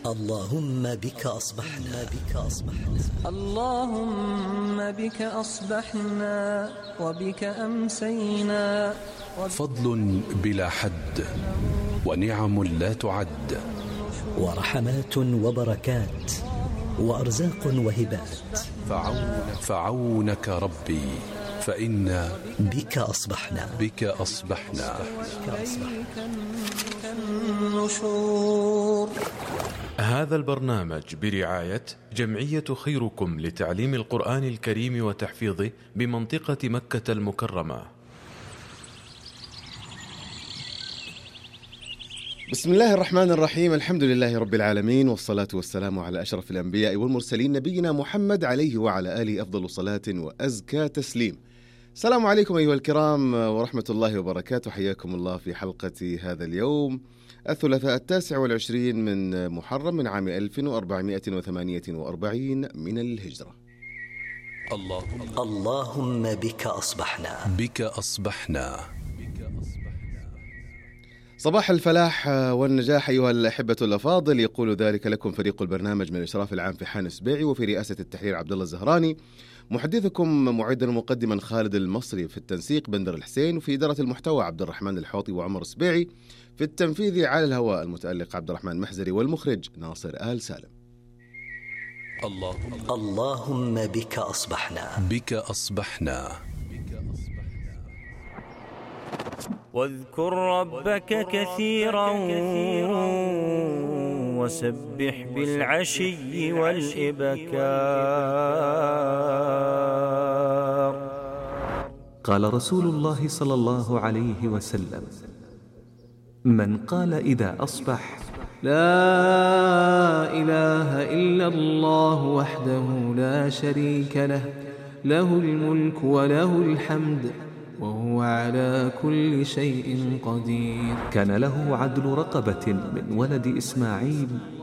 اللهم بك أصبحنا اللهم بك أصبحنا وبك أمسينا. فضل بلا حد ونعم لا تعد، ورحمات وبركات وأرزاق وهبات. فعونك ربي فإنا بك أصبحنا النشور. هذا البرنامج برعاية جمعية خيركم لتعليم القرآن الكريم وتحفيظه بمنطقة مكة المكرمة. بسم الله الرحمن الرحيم، الحمد لله رب العالمين، والصلاة والسلام على أشرف الأنبياء والمرسلين نبينا محمد عليه وعلى آله أفضل صلاة وأزكى تسليم. السلام عليكم أيها الكرام ورحمة الله وبركاته، حياكم الله في حلقة هذا اليوم الثلاثاء 29 من محرم من عام 1448 من الهجرة. اللهم بك أصبحنا. صباح الفلاح والنجاح أيها الأحبة الأفاضل، يقول ذلك لكم فريق البرنامج من الإشراف العام في حان السبيعي، وفي رئاسة التحرير عبد الله الزهراني، محدثكم معدا ومقدما خالد المصري، في التنسيق بندر الحسين، وفي إدارة المحتوى عبد الرحمن الحوطي وعمر السبيعي، في التنفيذ على الهواء المتألق عبد الرحمن محزري، والمخرج ناصر آل سالم. اللهم بك أصبحنا. واذكر ربك كثيرا وسبح بالعشي والإبكار. قال رسول الله صلى الله عليه وسلم: من قال إذا أصبح: لا إله إلا الله وحده لا شريك له، له الملك وله الحمد وهو على كل شيء قدير، كان له عدل رقبة من ولد إسماعيل،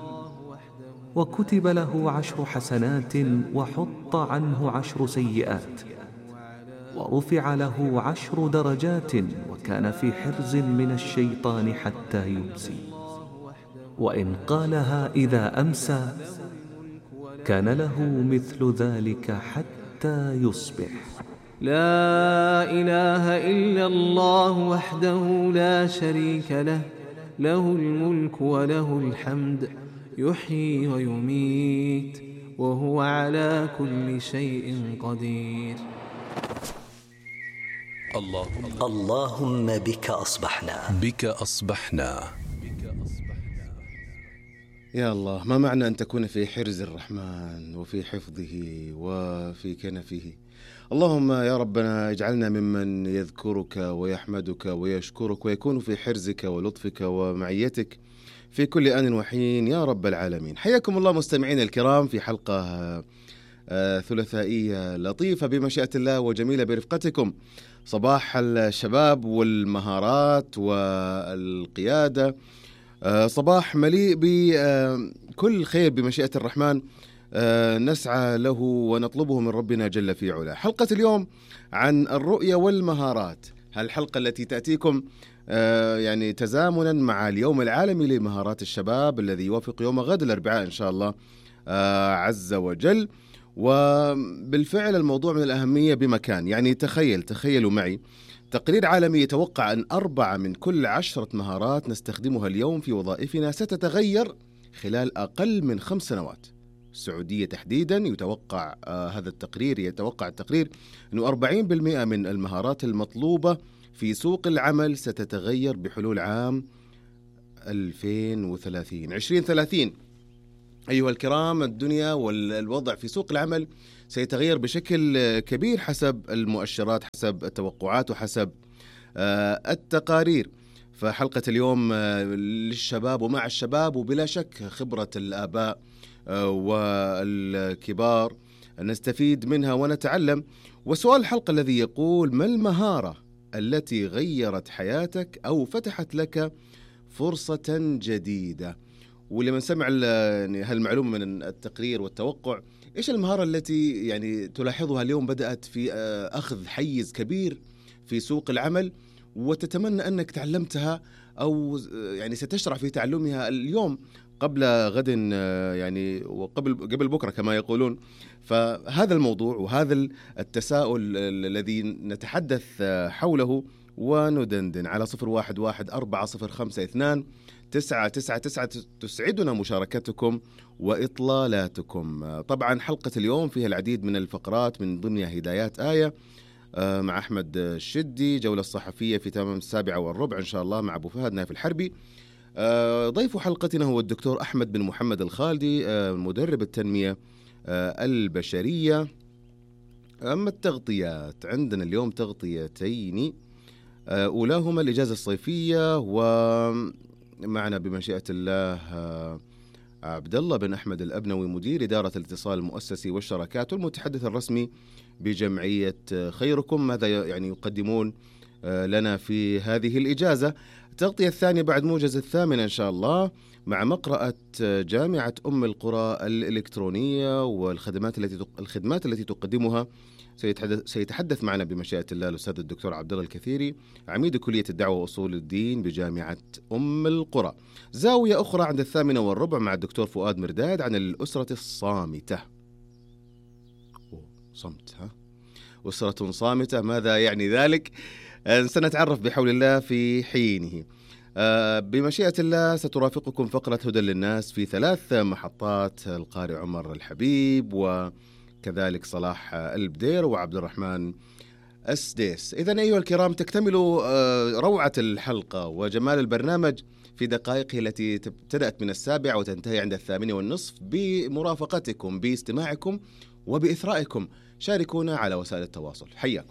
وكتب له 10 حسنات وحط عنه 10 سيئات، ورفع له 10 درجات، وكان في حرز من الشيطان حتى يمسي. وإن قالها إذا أمسى كان له مثل ذلك حتى يصبح. لا إله إلا الله وحده لا شريك له، له الملك وله الحمد يحيي ويميت وهو على كل شيء قدير. اللهم بك أصبحنا. يا الله، ما معنى أن تكون في حرز الرحمن وفي حفظه وفي كنفه؟ اللهم يا ربنا اجعلنا ممن يذكرك ويحمدك ويشكرك ويكون في حرزك ولطفك ومعيتك في كل آن وحين يا رب العالمين. حياكم الله مستمعين الكرام في حلقة ثلاثائية لطيفة بمشيئة الله وجميلة برفقتكم. صباح الشباب والمهارات والقيادة، صباح مليء بكل خير بمشيئة الرحمن، نسعى له ونطلبه من ربنا جل في علاه. حلقة اليوم عن الرؤية والمهارات، هالحلقة التي تأتيكم يعني تزامنا مع اليوم العالمي لمهارات الشباب الذي يوافق يوم غد الأربعاء إن شاء الله عز وجل. وبالفعل الموضوع من الأهمية بمكان، يعني تخيلوا معي تقرير عالمي يتوقع أن 4 من كل 10 مهارات نستخدمها اليوم في وظائفنا ستتغير خلال أقل من 5 سنوات. السعودية تحديدا يتوقع التقرير أنه 40% من المهارات المطلوبة في سوق العمل ستتغير بحلول عام 2030. أيها الكرام، الدنيا والوضع في سوق العمل سيتغير بشكل كبير حسب المؤشرات، حسب التوقعات، وحسب التقارير. فحلقة اليوم للشباب ومع الشباب، وبلا شك خبرة الآباء والكبار نستفيد منها ونتعلم. وسؤال الحلقة الذي يقول: ما المهارة التي غيرت حياتك أو فتحت لك فرصة جديدة؟ ولما سمع هالمعلومة من التقرير والتوقع، إيش المهارة التي يعني تلاحظها اليوم بدأت في أخذ حيز كبير في سوق العمل، وتتمنى أنك تعلمتها أو يعني ستشرع في تعلمها اليوم قبل غد يعني قبل بكرة كما يقولون. فهذا الموضوع وهذا التساؤل الذي نتحدث حوله وندندن على 0114052999 تسعدنا مشاركتكم وإطلالاتكم. طبعا حلقة اليوم فيها العديد من الفقرات، من ضمنها هدايات آية مع أحمد الشدي، جولة الصحفية في تمام 7:15 إن شاء الله مع أبو فهد نايف الحربي. ضيف حلقتنا هو الدكتور أحمد بن محمد الخالدي، مدرب التنمية البشرية. أما التغطيات، عندنا اليوم تغطيتين، أولاهما الإجازة الصيفية، ومعنا بمشيئة الله عبد الله بن أحمد الأبنوي، مدير إدارة الاتصال المؤسسي والشراكات والمتحدث الرسمي بجمعية خيركم. ماذا يعني يقدمون لنا في هذه الإجازة؟ التغطية الثانية بعد موجز 8 إن شاء الله مع مقرأة جامعة أم القرى الإلكترونية والخدمات التي تقدمها. سيتحدث معنا بمشيئة الله الأستاذ الدكتور عبد الله الكثيري، عميد كلية الدعوة وأصول الدين بجامعة أم القرى. زاوية أخرى عند 8:15 مع الدكتور فؤاد مرداد عن الأسرة الصامتة. صمت، أسرة صامتة، ماذا يعني ذلك؟ سنتعرف بحول الله في حينه. بمشيئة الله سترافقكم فقرة هدى للناس في 3 محطات، القارئ عمر الحبيب وكذلك صلاح البدير وعبد الرحمن السديس. إذن أيها الكرام، تكتمل روعة الحلقة وجمال البرنامج في دقائقه التي ابتدأت من 7 وتنتهي عند 8:30 بمرافقتكم، باستماعكم وبإثرائكم. شاركونا على وسائل التواصل. حياكم.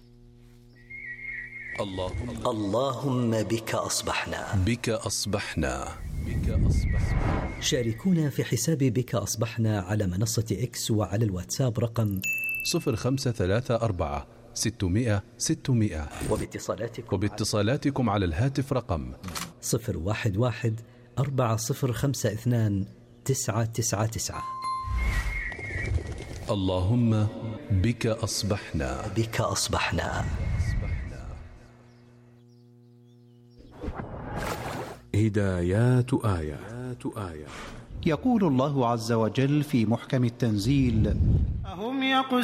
اللهم بك أصبحنا. بك أصبحنا. شاركونا في حساب بك أصبحنا على منصة إكس وعلى الواتساب رقم 0534 600 600، وباتصالاتكم على الهاتف رقم 011 4052 999. اللهم بك أصبحنا. بك أصبحنا. هدايات آية. يقول الله عز وجل في محكم التنزيل: أهم